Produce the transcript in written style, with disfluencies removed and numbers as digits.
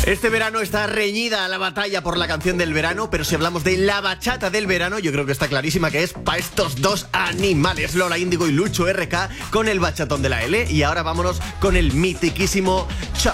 Este verano está reñida la batalla por la canción del verano, pero si hablamos de la bachata del verano, yo creo que está clarísima que es para estos dos animales, Lola Índigo y Lucho RK, con el bachatón de la L. Y ahora vámonos con el mitiquísimo Chuck.